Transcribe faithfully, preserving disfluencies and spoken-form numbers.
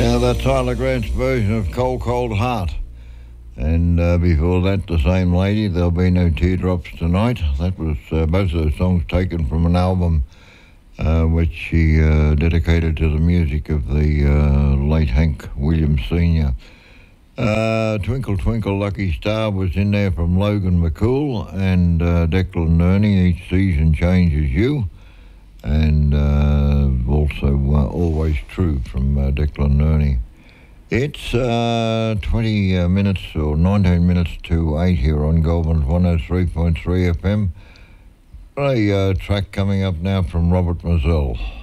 That's Tyler Grant's version of Cold Cold Heart. And uh, before that, The Same Lady, There'll Be No Teardrops Tonight. That was uh, both of those songs taken from an album uh, which she uh, dedicated to the music of the uh, late Hank Williams Senior Uh, Twinkle Twinkle Lucky Star was in there from Logan McCool and uh, Declan Nerney, Each Season Changes You. And uh, also uh, Always True from uh, Declan Nerney. It's uh, twenty uh, minutes or nineteen minutes to eight here on Goldman's one oh three point three F M. A uh, track coming up now from Robert Mizell.